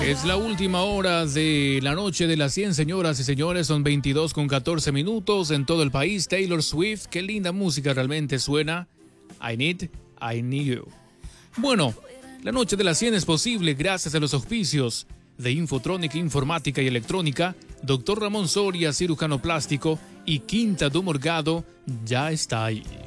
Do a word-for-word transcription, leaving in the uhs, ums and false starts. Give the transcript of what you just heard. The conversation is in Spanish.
Es la última hora de la noche de las cien, señoras y señores. Son veintidós con catorce minutos en todo el país. Taylor Swift, qué linda música realmente suena. I Need, I Need You. Bueno, la noche de las cien es posible gracias a los auspicios de Infotrónica, Informática y Electrónica, Doctor Ramón Soria, cirujano plástico, y Quinta do Morgado ya está ahí.